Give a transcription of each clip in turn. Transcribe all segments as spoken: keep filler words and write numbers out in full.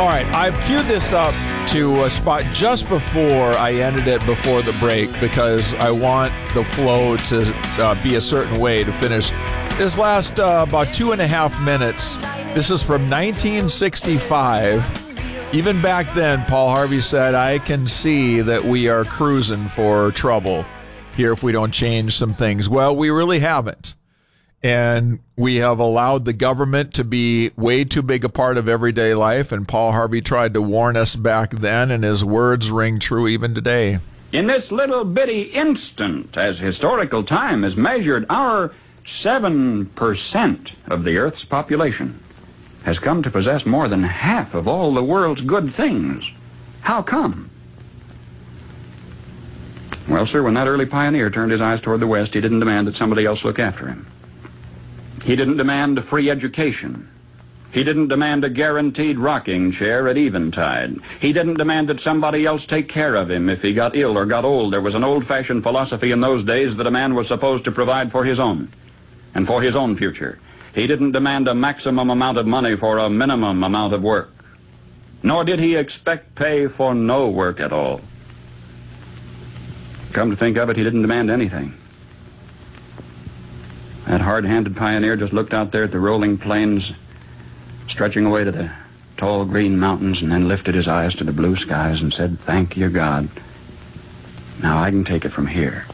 All right, I've queued this up to a spot just before I ended it before the break because I want the flow to uh, be a certain way to finish. This last uh, about two and a half minutes, this is from nineteen sixty-five. Even back then, Paul Harvey said, I can see that we are cruising for trouble here if we don't change some things. Well, we really haven't. And we have allowed the government to be way too big a part of everyday life. And Paul Harvey tried to warn us back then, and his words ring true even today. In this little bitty instant, as historical time is measured, our seven percent of the Earth's population has come to possess more than half of all the world's good things. How come? Well, sir, when that early pioneer turned his eyes toward the West, he didn't demand that somebody else look after him. He didn't demand a free education. He didn't demand a guaranteed rocking chair at eventide. He didn't demand that somebody else take care of him if he got ill or got old. There was an old-fashioned philosophy in those days that a man was supposed to provide for his own and for his own future. He didn't demand a maximum amount of money for a minimum amount of work. Nor did he expect pay for no work at all. Come to think of it, he didn't demand anything. That hard-handed pioneer just looked out there at the rolling plains, stretching away to the tall green mountains, and then lifted his eyes to the blue skies and said, "Thank you, God. Now I can take it from here."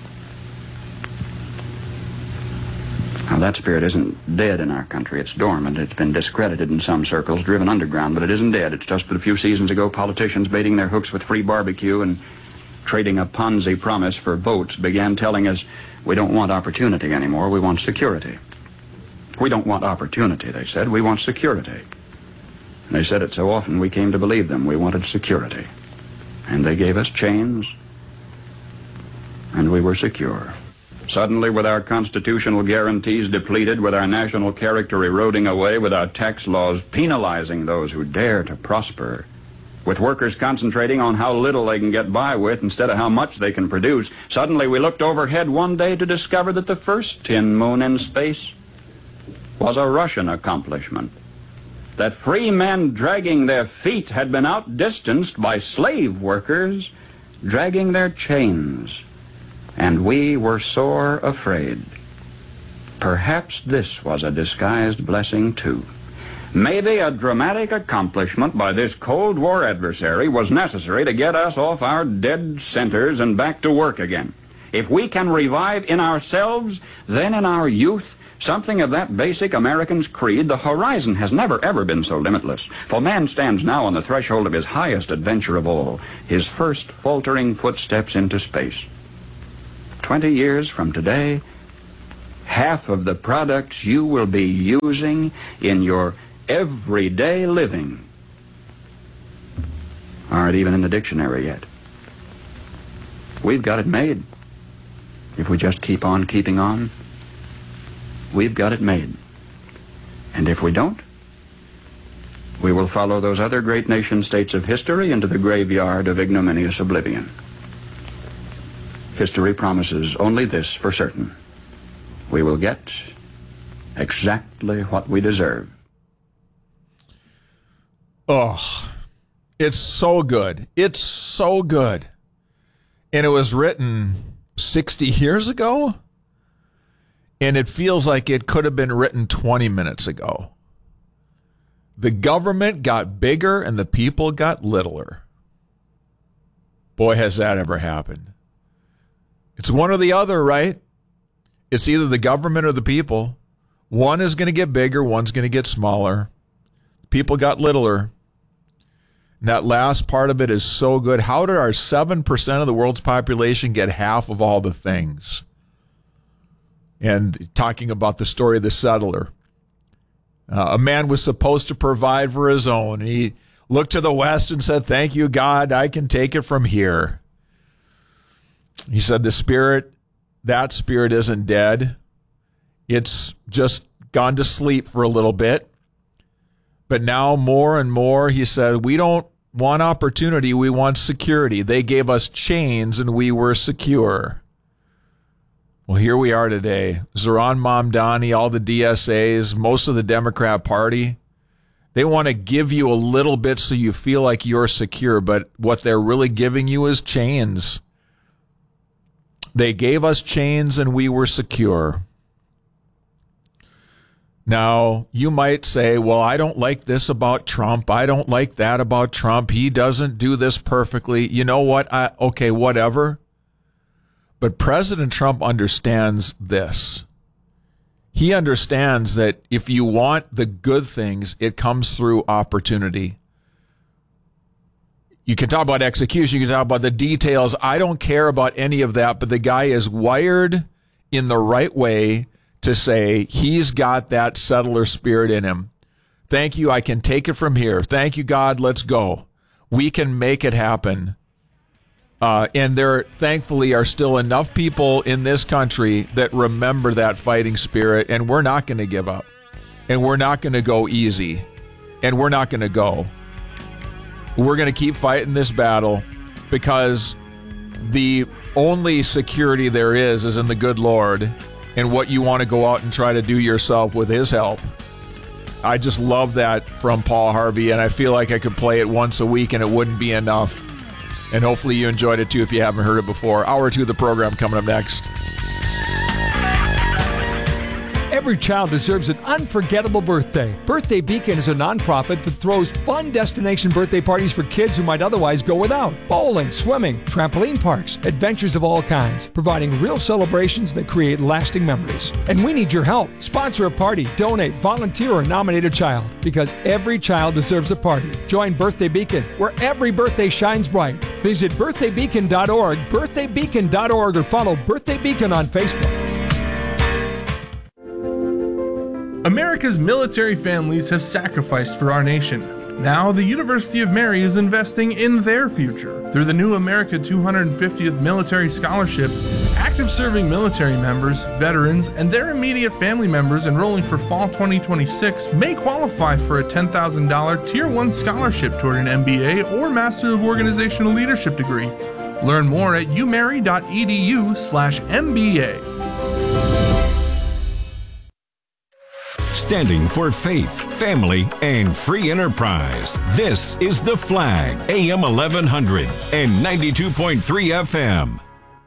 Now, that spirit isn't dead in our country. It's dormant. It's been discredited in some circles, driven underground, but it isn't dead. It's just that a few seasons ago, politicians baiting their hooks with free barbecue and trading a Ponzi promise for votes began telling us, we don't want opportunity anymore, we want security. We don't want opportunity, they said, we want security. And they said it so often we came to believe them. We wanted security. And they gave us chains, and we were secure. Suddenly, with our constitutional guarantees depleted, with our national character eroding away, with our tax laws penalizing those who dare to prosper, with workers concentrating on how little they can get by with instead of how much they can produce, suddenly we looked overhead one day to discover that the first tin moon in space was a Russian accomplishment. That free men dragging their feet had been outdistanced by slave workers dragging their chains. And we were sore afraid. Perhaps this was a disguised blessing, too. Maybe a dramatic accomplishment by this Cold War adversary was necessary to get us off our dead centers and back to work again. If we can revive in ourselves, then in our youth, something of that basic American's creed, the horizon has never ever been so limitless. For man stands now on the threshold of his highest adventure of all, his first faltering footsteps into space. Twenty years from today, half of the products you will be using in your everyday living aren't even in the dictionary yet. We've got it made. If we just keep on keeping on, we've got it made. And if we don't, we will follow those other great nation-states of history into the graveyard of ignominious oblivion. History promises only this for certain. We will get exactly what we deserve. Oh, it's so good. It's so good. And it was written sixty years ago, and it feels like it could have been written twenty minutes ago. The government got bigger and the people got littler. Boy, has that ever happened. It's one or the other, right? It's either the government or the people. One is going to get bigger, one's going to get smaller. People got littler. And that last part of it is so good. How did our seven percent of the world's population get half of all the things? And talking about the story of the settler. Uh, a man was supposed to provide for his own. He looked to the west and said, "Thank you, God, I can take it from here." He said the spirit, that spirit isn't dead. It's just gone to sleep for a little bit. But now more and more, he said, we don't want opportunity, we want security. They gave us chains and we were secure. Well, here we are today. Zoran Mamdani, all the D S As, most of the Democrat Party, They want to give you a little bit so you feel like you're secure, but what they're really giving you is chains. They gave us chains and we were secure. Now, you might say, well, I don't like this about Trump. I don't like that about Trump. He doesn't do this perfectly. You know what? I, okay, whatever. But President Trump understands this. He understands that if you want the good things, it comes through opportunity. You can talk about execution. You can talk about the details. I don't care about any of that, but the guy is wired in the right way to say he's got that settler spirit in him. Thank you. I can take it from here. Thank you, God. Let's go. We can make it happen. Uh, and there, thankfully, are still enough people in this country that remember that fighting spirit, and we're not going to give up. And we're not going to go easy. And we're not going to go. We're going to keep fighting this battle because the only security there is is in the good Lord and what you want to go out and try to do yourself with his help. I just love that from Paul Harvey, and I feel like I could play it once a week and it wouldn't be enough. And hopefully you enjoyed it too if you haven't heard it before. Hour two of the program coming up next. Every child deserves an unforgettable birthday. Birthday Beacon is a nonprofit that throws fun destination birthday parties for kids who might otherwise go without. Bowling, swimming, trampoline parks, adventures of all kinds, providing real celebrations that create lasting memories. And we need your help. Sponsor a party, donate, volunteer, or nominate a child, because every child deserves a party. Join Birthday Beacon, where every birthday shines bright. Visit birthday beacon dot org, birthday beacon dot org, or follow Birthday Beacon on Facebook. America's military families have sacrificed for our nation. Now, the University of Mary is investing in their future. Through the new America two hundred fiftieth Military Scholarship, active serving military members, veterans, and their immediate family members enrolling for fall twenty twenty-six may qualify for a ten thousand dollars Tier one scholarship toward an M B A or Master of Organizational Leadership degree. Learn more at umary dot e d u slash M B A. Standing for faith, family, and free enterprise. This is The Flag, A M eleven hundred and ninety-two point three F M.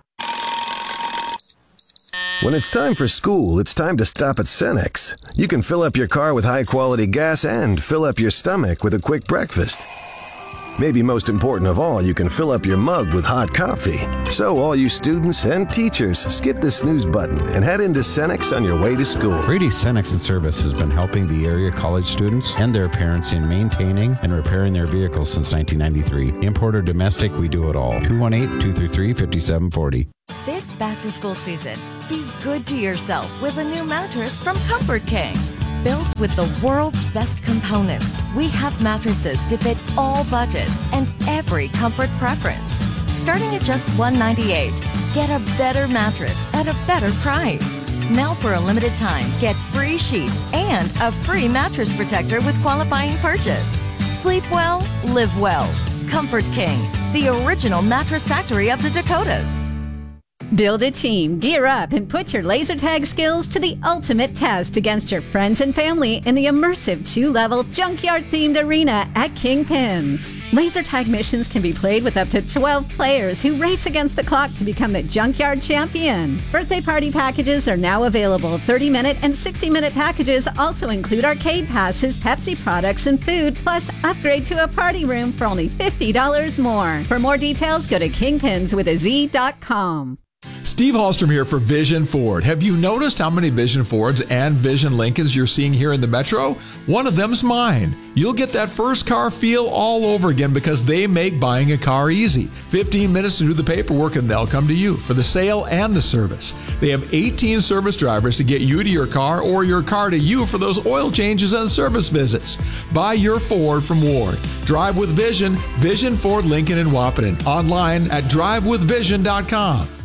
When it's time for school, it's time to stop at Cenex. You can fill up your car with high-quality gas and fill up your stomach with a quick breakfast. Maybe most important of all, you can fill up your mug with hot coffee. So all you students and teachers, skip the snooze button and head into Cenex on your way to school. Brady Cenex and Service has been helping the area college students and their parents in maintaining and repairing their vehicles since nineteen ninety-three. Import or domestic, we do it all. two one eight, two three three, five seven four zero. This back-to-school season, be good to yourself with a new mattress from Comfort King. Built with the world's best components, we have mattresses to fit all budgets and every comfort preference. Starting at just one hundred ninety-eight dollars, get a better mattress at a better price. Now for a limited time, get free sheets and a free mattress protector with qualifying purchase. Sleep well, live well. Comfort King, the original mattress factory of the Dakotas. Build a team, gear up, and put your laser tag skills to the ultimate test against your friends and family in the immersive two-level junkyard-themed arena at Kingpins. Laser tag missions can be played with up to twelve players who race against the clock to become the junkyard champion. Birthday party packages are now available. thirty-minute and sixty-minute packages also include arcade passes, Pepsi products, and food, plus upgrade to a party room for only fifty dollars more. For more details, go to kingpins with a z dot com. Steve Hallstrom here for Vision Ford. Have you noticed how many Vision Fords and Vision Lincolns you're seeing here in the Metro? One of them's mine. You'll get that first car feel all over again because they make buying a car easy. fifteen minutes to do the paperwork and they'll come to you for the sale and the service. They have eighteen service drivers to get you to your car or your car to you for those oil changes and service visits. Buy your Ford from Ward. Drive with Vision, Vision Ford Lincoln in Wahpeton. Online at drive with vision dot com.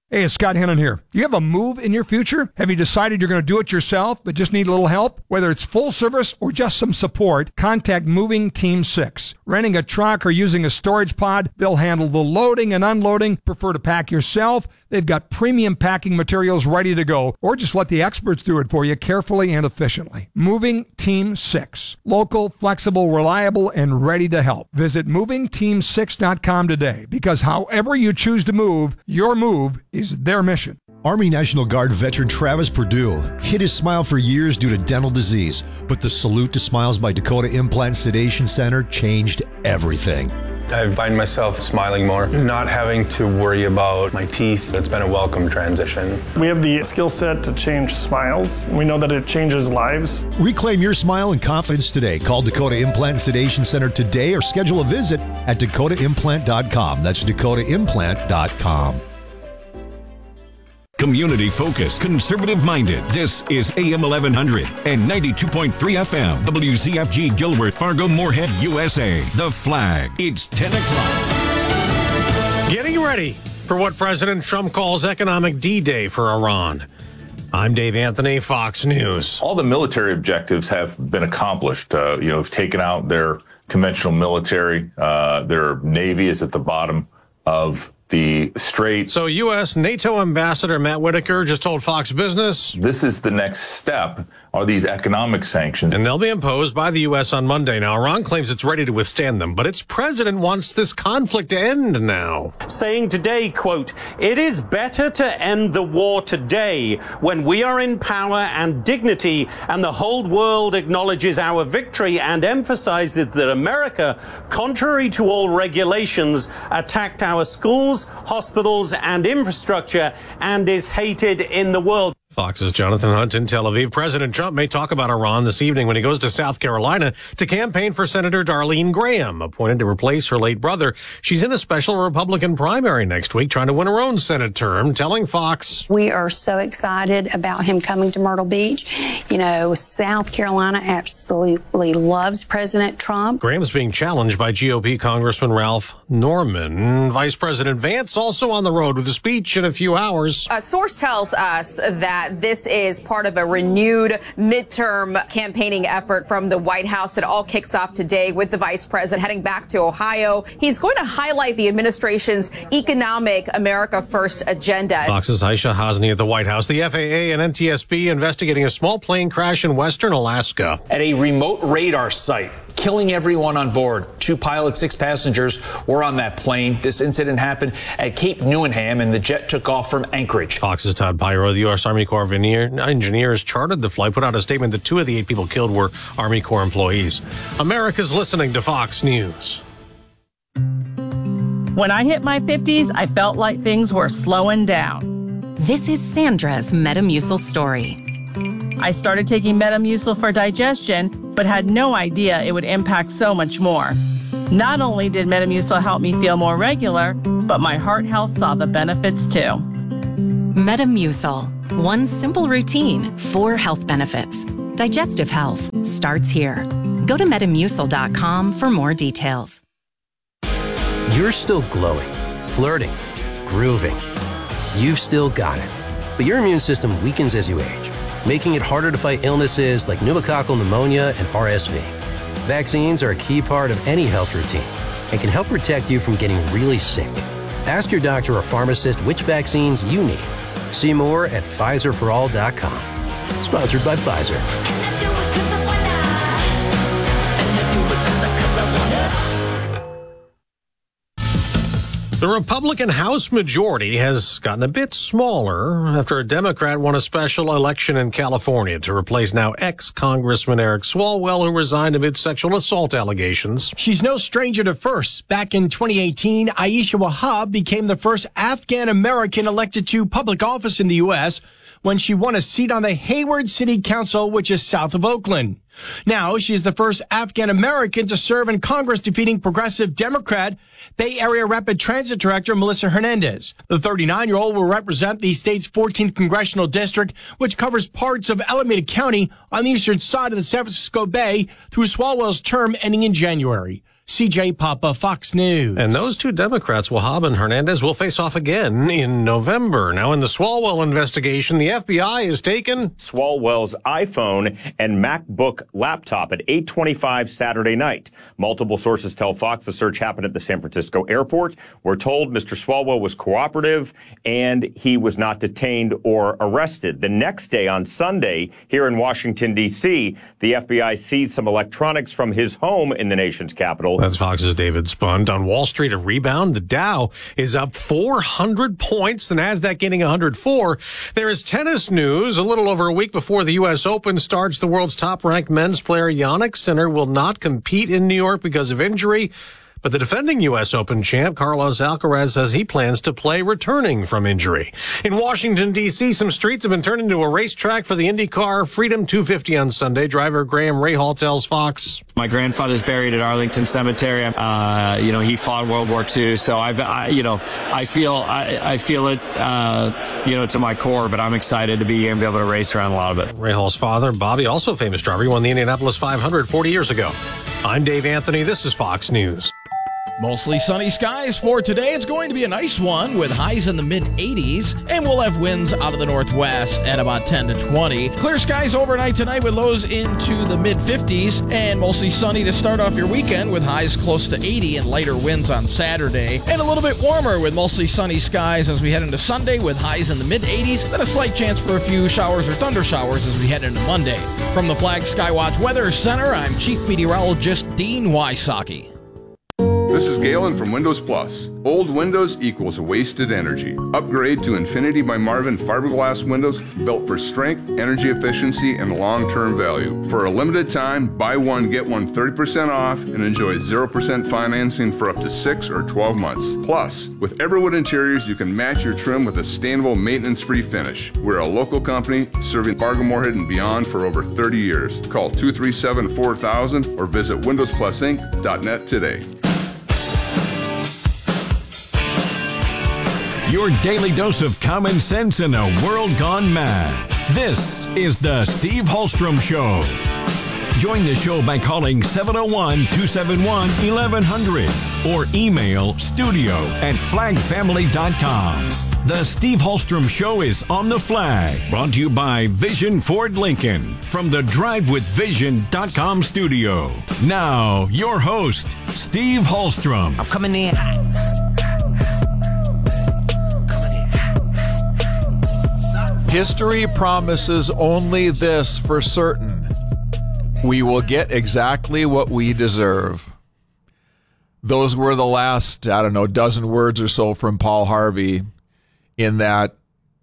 Hey, it's Scott Hennon here. You have a move in your future? Have you decided you're going to do it yourself but just need a little help? Whether it's full service or just some support, contact Moving Team six. Renting a truck or using a storage pod, they'll handle the loading and unloading. Prefer to pack yourself? They've got premium packing materials ready to go, or just let the experts do it for you carefully and efficiently. Moving Team six. Local, flexible, reliable, and ready to help. Visit moving team six dot com today, because however you choose to move, your move is their mission. Army National Guard veteran Travis Purdue hid his smile for years due to dental disease, but the Salute to Smiles by Dakota Implant Sedation Center changed everything. I find myself smiling more, not having to worry about my teeth. It's been a welcome transition. We have the skill set to change smiles. We know that it changes lives. Reclaim your smile and confidence today. Call Dakota Implant Sedation Center today or schedule a visit at dakota implant dot com. That's dakota implant dot com. Community focused, conservative minded. This is A M eleven hundred and ninety-two point three F M. W Z F G Gilbert, Fargo, Moorhead, U S A. The Flag. It's ten o'clock. Getting ready for what President Trump calls economic D-Day for Iran. I'm Dave Anthony, Fox News. All the military objectives have been accomplished. Uh, you know, have taken out their conventional military. Uh, their Navy is at the bottom of the strait. So U S NATO Ambassador Matt Whitaker just told Fox Business, this is the next step, are these economic sanctions. And they'll be imposed by the U S on Monday. Now, Iran claims it's ready to withstand them, but its president wants this conflict to end now. Saying today, quote, it is better to end the war today when we are in power and dignity and the whole world acknowledges our victory and emphasizes that America, contrary to all regulations, attacked our schools, hospitals, and infrastructure and is hated in the world. Fox's Jonathan Hunt in Tel Aviv. President Trump may talk about Iran this evening when he goes to South Carolina to campaign for Senator Darlene Graham, appointed to replace her late brother. She's in a special Republican primary next week, trying to win her own Senate term, telling Fox, we are so excited about him coming to Myrtle Beach. You know, South Carolina absolutely loves President Trump. Graham's being challenged by G O P Congressman Ralph Norman. Vice President Vance also on the road with a speech in a few hours. A source tells us that this is part of a renewed midterm campaigning effort from the White House. It all kicks off today with the vice president heading back to Ohio. He's going to highlight the administration's economic America First agenda. Fox's Aisha Hasni at the White House. The F A A and N T S B investigating a small plane crash in western Alaska. At a remote radar site, killing everyone on board. Two pilots, six passengers were on that plane. This incident happened at Cape Newenham, and the jet took off from Anchorage. Fox's Todd Pyro. The U S Army Corps of Engineers chartered the flight, put out a statement that two of the eight people killed were Army Corps employees. America's listening to Fox News. When I hit my fifties, I felt like things were slowing down. This is Sandra's Metamucil story. I started taking Metamucil for digestion, but had no idea it would impact so much more. Not only did Metamucil help me feel more regular, but my heart health saw the benefits too. Metamucil. One simple routine, four health benefits. Digestive health starts here. Go to metamucil dot com for more details. You're still glowing, flirting, grooving. You've still got it. But your immune system weakens as you age, making it harder to fight illnesses like pneumococcal pneumonia and R S V. Vaccines are a key part of any health routine and can help protect you from getting really sick. Ask your doctor or pharmacist which vaccines you need. See more at Pfizer for all dot com. Sponsored by Pfizer. The Republican House majority has gotten a bit smaller after a Democrat won a special election in California to replace now ex-Congressman Eric Swalwell, who resigned amid sexual assault allegations. She's no stranger to firsts. Back in twenty eighteen, Aisha Wahab became the first Afghan-American elected to public office in the U S when she won a seat on the Hayward City Council, which is south of Oakland. Now, she's the first Afghan-American to serve in Congress, defeating progressive Democrat Bay Area Rapid Transit Director Melissa Hernandez. The thirty-nine-year-old will represent the state's fourteenth congressional district, which covers parts of Alameda County on the eastern side of the San Francisco Bay through Swalwell's term ending in January. C J Papa, Fox News. And those two Democrats, Wahab and Hernandez, will face off again in November. Now, in the Swalwell investigation, the F B I has taken Swalwell's iPhone and MacBook laptop at eight twenty-five Saturday night. Multiple sources tell Fox the search happened at the San Francisco airport. We're told Mister Swalwell was cooperative and he was not detained or arrested. The next day, on Sunday, here in Washington, D C, the F B I seized some electronics from his home in the nation's capital. That's Fox's David Spunt. On Wall Street, a rebound. The Dow is up four hundred points. The Nasdaq gaining one hundred four. There is tennis news. A little over a week before the U S Open starts, the world's top-ranked men's player Jannik Sinner will not compete in New York because of injury. But the defending U S Open champ, Carlos Alcaraz, says he plans to play returning from injury. In Washington, D C, some streets have been turned into a racetrack for the IndyCar Freedom two fifty on Sunday. Driver Graham Rahal tells Fox. My grandfather's buried at Arlington Cemetery. Uh, you know, he fought World War Two, so I've, I, you know, I feel, I, I feel it, uh, you know, to my core, but I'm excited to be able to race around a lot of it. Rahal's father, Bobby, also a famous driver, he won the Indianapolis five hundred forty years ago. I'm Dave Anthony. This is Fox News. Mostly sunny skies for today. It's going to be a nice one with highs in the mid eighties, and we'll have winds out of the northwest at about ten to twenty. Clear skies overnight tonight with lows into the mid fifties, and mostly sunny to start off your weekend with highs close to eighty and lighter winds on Saturday. And a little bit warmer with mostly sunny skies as we head into Sunday with highs in the mid eighties, then a slight chance for a few showers or thunder showers as we head into Monday. From the Flag Skywatch Weather Center, I'm Chief Meteorologist Dean Wysocki. This is Galen from Windows Plus. Old windows equals wasted energy. Upgrade to Infinity by Marvin fiberglass windows built for strength, energy efficiency, and long-term value. For a limited time, buy one, get one thirty percent off and enjoy zero percent financing for up to six or twelve months. Plus, with Everwood Interiors, you can match your trim with a sustainable, maintenance-free finish. We're a local company serving Fargo-Moorhead and beyond for over thirty years. Call two three seven, four thousand or visit windows plus inc dot net today. Your daily dose of common sense in a world gone mad. This is the Steve Hallstrom Show. Join the show by calling seven oh one, two seven one, eleven hundred or email studio at flag family dot com. The Steve Hallstrom Show is on the Flag, brought to you by Vision Ford Lincoln from the drive with vision dot com studio. Now, your host, Steve Hallstrom. I'm coming in. History promises only this for certain. We will get exactly what we deserve. Those were the last, I don't know, dozen words or so from Paul Harvey in that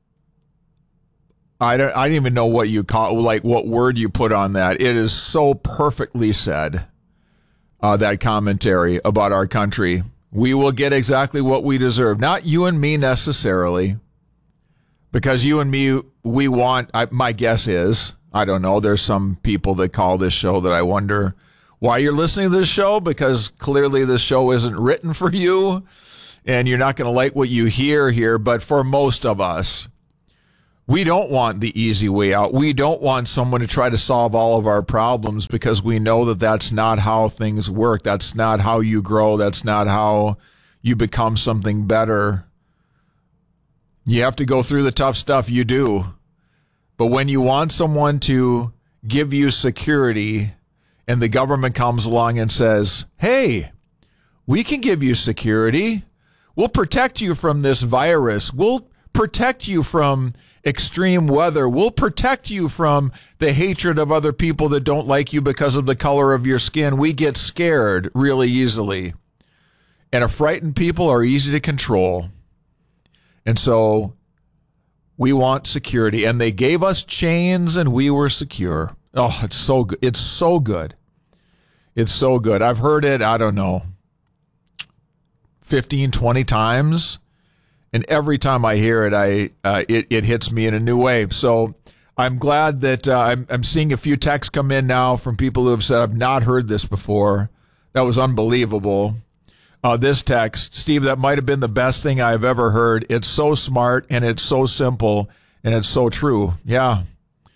I don't I don't even know what you call like what word you put on that. It is so perfectly said, uh, that commentary about our country. We will get exactly what we deserve. Not you and me necessarily. Because you and me, we want, I, my guess is, I don't know, there's some people that call this show that I wonder why you're listening to this show, because clearly this show isn't written for you, and you're not going to like what you hear here, but for most of us, we don't want the easy way out. We don't want someone to try to solve all of our problems because we know that that's not how things work. That's not how you grow. That's not how you become something better. You have to go through the tough stuff, you do. But when you want someone to give you security and the government comes along and says, hey, we can give you security. We'll protect you from this virus. We'll protect you from extreme weather. We'll protect you from the hatred of other people that don't like you because of the color of your skin. We get scared really easily. And a frightened people are easy to control. And so we want security, and they gave us chains and we were secure. Oh, it's so good. It's so good. It's so good. I've heard it, I don't know, fifteen, twenty times. And every time I hear it, I uh, it, it hits me in a new way. So I'm glad that uh, I'm, I'm seeing a few texts come in now from people who have said, I've not heard this before. That was unbelievable. Uh, this text, Steve, that might have been the best thing I've ever heard. It's so smart and it's so simple and it's so true. Yeah,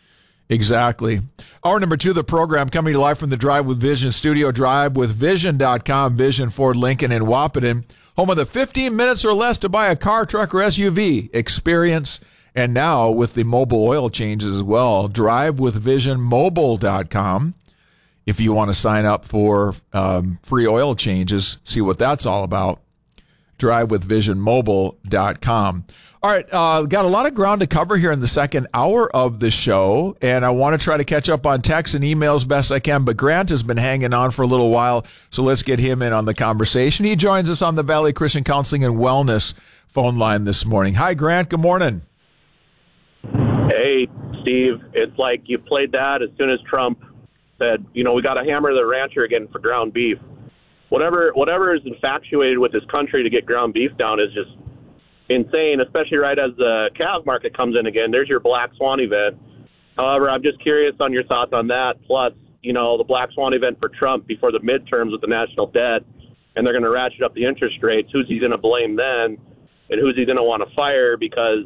Exactly. Hour number two of the program coming to life from the Drive with Vision studio, drive with vision dot com, Vision Ford Lincoln in Wahpeton, home of the fifteen minutes or less to buy a car, truck, or S U V experience. And now with the mobile oil changes as well, drive with vision mobile dot com. If you want to sign up for um, free oil changes, see what that's all about, drive with vision mobile dot com. All right, uh, got a lot of ground to cover here in the second hour of the show, and I want to try to catch up on texts and emails best I can, but Grant has been hanging on for a little while, so let's get him in on the conversation. He joins us on the Valley Christian Counseling and Wellness phone line this morning. Hi, Grant. Good morning. Hey, Steve. It's like you played that as soon as Trump said, you know, we got to hammer the rancher again for ground beef. Whatever, whatever is infatuated with this country to get ground beef down is just insane, especially right as the calf market comes in again. There's your Black Swan event. However, I'm just curious on your thoughts on that. Plus, you know, the Black Swan event for Trump before the midterms with the national debt, and they're going to ratchet up the interest rates. Who's he going to blame then, and who's he going to want to fire? Because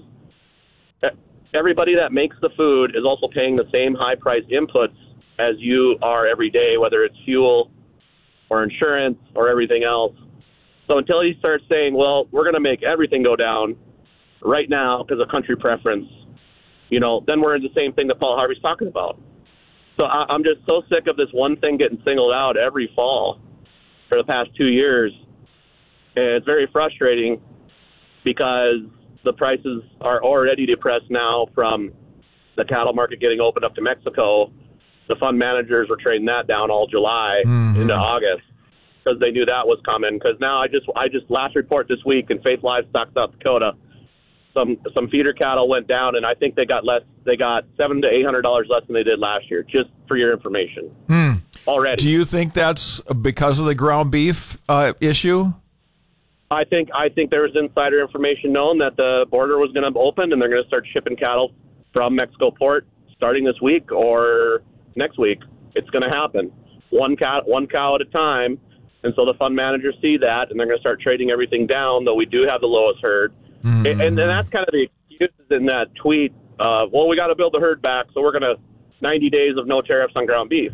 everybody that makes the food is also paying the same high-priced inputs as you are every day, whether it's fuel or insurance or everything else. So until he starts saying, well, we're going to make everything go down right now because of country preference, you know, then we're in the same thing that Paul Harvey's talking about. So I, I'm just so sick of this one thing getting singled out every fall for the past two years. And it's very frustrating because the prices are already depressed now from the cattle market getting opened up to Mexico. The fund managers were trading that down all July mm-hmm. into August, because they knew that was coming. Because now I just, I just last report this week in Faith Livestock, South Dakota, some some feeder cattle went down, and I think they got less. They got seven to eight hundred dollars less than they did last year. Just for your information, hmm. already. Do you think that's because of the ground beef uh, issue? I think I think there was insider information known that the border was going to open, and they're going to start shipping cattle from Mexico Port starting this week or next week. It's going to happen, one cow, one cow at a time. And so the fund managers see that, and they're going to start trading everything down, though we do have the lowest herd. Mm. And, and then that's kind of the excuses in that tweet. Uh, well, we got to build the herd back, so we're going to ninety days of no tariffs on ground beef.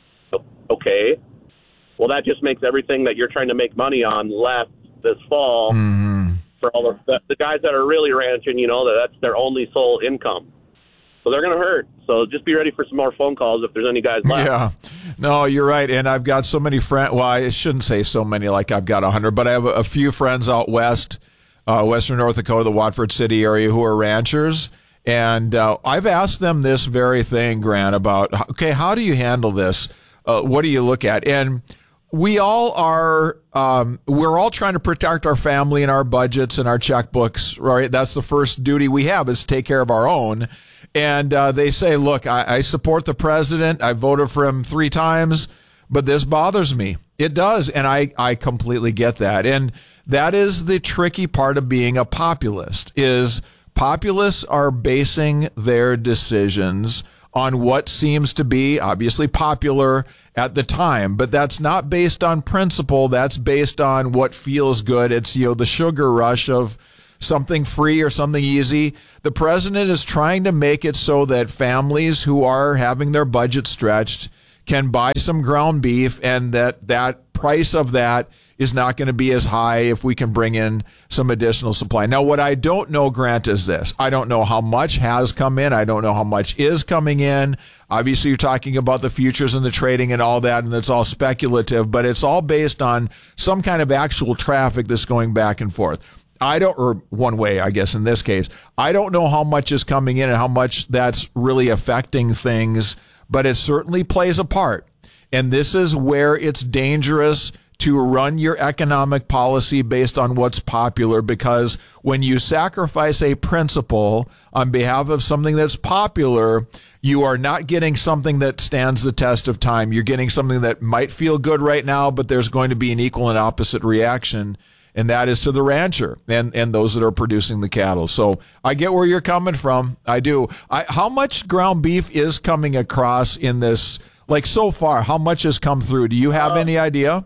Okay. Well, that just makes everything that you're trying to make money on less this fall mm. for all of the, the guys that are really ranching, you know, that that's their only sole income. So they're going to hurt. So just be ready for some more phone calls if there's any guys left. Yeah. No, you're right. And I've got so many friends. Well, I shouldn't say so many like I've got one hundred, but I have a, a few friends out west, uh, western North Dakota, the Watford City area, who are ranchers. And uh, I've asked them this very thing, Grant, about, okay, how do you handle this? Uh, what do you look at? And we all are, um, we're all trying to protect our family and our budgets and our checkbooks, right? That's the first duty we have, is to take care of our own. And uh, they say, look, I, I support the president. I voted for him three times, but this bothers me. It does. And I, I completely get that. And that is the tricky part of being a populist, is populists are basing their decisions on what seems to be obviously popular at the time, but that's not based on principle. That's based on what feels good. It's, you know, the sugar rush of something free or something easy. The president is trying to make it so that families who are having their budget stretched can buy some ground beef, and that that price of that is not going to be as high if we can bring in some additional supply. Now, what I don't know, Grant, is this. I don't know how much has come in. I don't know how much is coming in. Obviously, you're talking about the futures and the trading and all that, and it's all speculative, but it's all based on some kind of actual traffic that's going back and forth. I don't, or one way, I guess, in this case, I don't know how much is coming in and how much that's really affecting things, but it certainly plays a part. And this is where it's dangerous to run your economic policy based on what's popular, because when you sacrifice a principle on behalf of something that's popular, you are not getting something that stands the test of time. You're getting something that might feel good right now, but there's going to be an equal and opposite reaction. And that is to the rancher and, and those that are producing the cattle. So I get where you're coming from. I do. I, how much ground beef is coming across in this, like so far? How much has come through? Do you have uh, any idea?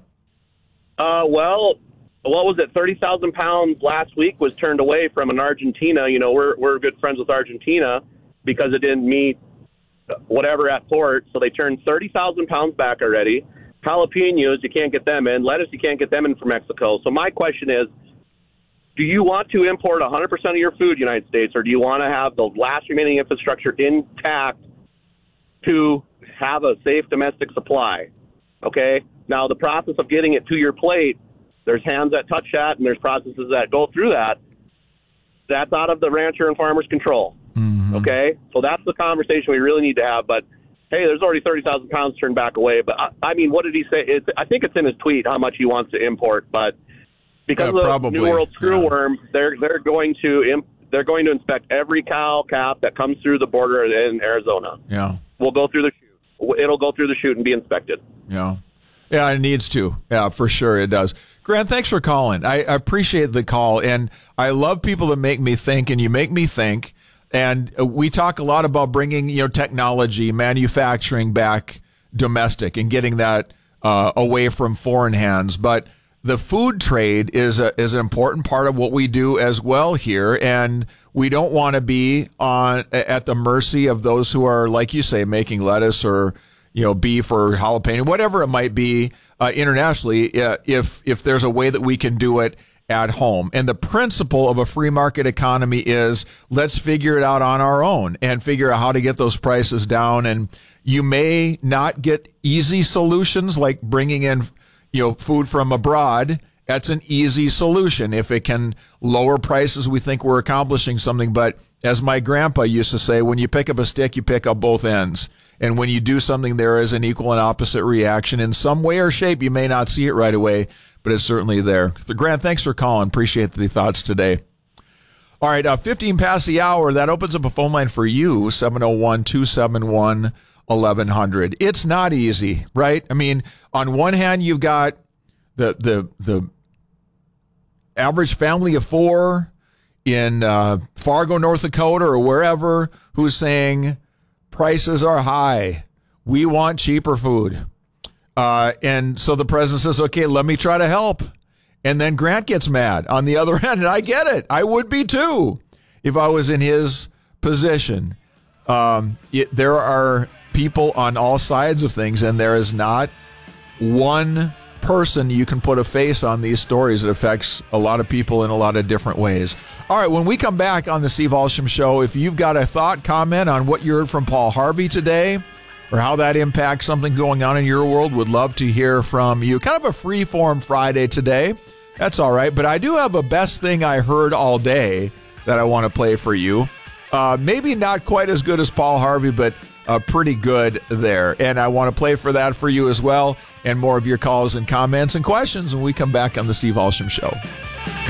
Uh, well, what was it? thirty thousand pounds last week was turned away from an Argentina. You know, we're, we're good friends with Argentina because it didn't meet whatever at port, so they turned thirty thousand pounds back already. Jalapenos, you can't get them in. Lettuce, you can't get them in from Mexico. So my question is, do you want to import one hundred percent of your food, United States, or do you want to have the last remaining infrastructure intact to have a safe domestic supply? Okay? Now, the process of getting it to your plate, there's hands that touch that, and there's processes that go through that. That's out of the rancher and farmer's control. Mm-hmm. Okay? So that's the conversation we really need to have. But, hey, there's already thirty thousand pounds turned back away. But, I, I mean, what did he say? It's, I think it's in his tweet how much he wants to import. But because yeah, of probably. the New World screwworm, yeah. they're, they're, going to imp, they're going to inspect every cow calf that comes through the border in Arizona. Yeah. We'll go through the chute. It'll go through the chute and be inspected. Yeah. Yeah, it needs to. Yeah, for sure it does. Grant, thanks for calling. I, I appreciate the call, and I love people that make me think, and you make me think. And we talk a lot about bringing, you know, technology, manufacturing back domestic and getting that uh, away from foreign hands. But the food trade is a, is an important part of what we do as well here, and we don't want to be on at the mercy of those who are, like you say, making lettuce or, you know, beef or jalapeno, whatever it might be uh, internationally, uh, if if there's a way that we can do it at home. And the principle of a free market economy is let's figure it out on our own and figure out how to get those prices down. And you may not get easy solutions like bringing in, you know, food from abroad. That's an easy solution. If it can lower prices, we think we're accomplishing something. But as my grandpa used to say, when you pick up a stick, you pick up both ends. And when you do something, there is an equal and opposite reaction in some way or shape. You may not see it right away, but it's certainly there. So Grant, thanks for calling. Appreciate the thoughts today. All right, uh, fifteen past the hour. That opens up a phone line for you, seven oh one, two seven one, eleven hundred. It's not easy, right? I mean, on one hand, you've got the the the average family of four in uh, Fargo, North Dakota, or wherever, who's saying prices are high. We want cheaper food. Uh, and so the president says, okay, let me try to help. And then Grant gets mad on the other end. And I get it. I would be too if I was in his position. Um, it, there are people on all sides of things, and there is not one person you can put a face on these stories. It affects a lot of people in a lot of different ways. All right, when we come back on the Steve Alsham Show, if you've got a thought, comment on what you heard from Paul Harvey today or how that impacts something going on in your world, would love to hear from you. Kind of a free-form Friday today. That's all right, but I do have a best thing I heard all day that I want to play for you. Uh, maybe not quite as good as Paul Harvey, but Uh, pretty good there. And I want to play for that for you as well, and more of your calls and comments and questions when we come back on the Steve Alsham Show.